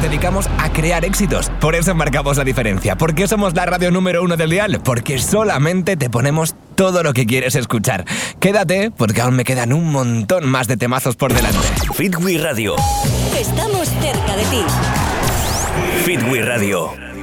dedicamos a crear éxitos. Por eso marcamos la diferencia. ¿Por qué somos la radio número 1 del dial? Porque solamente te ponemos todo lo que quieres escuchar. Quédate, porque aún me quedan un montón más de temazos por delante. Fit We Radio. Estamos cerca de ti. Fit We Radio.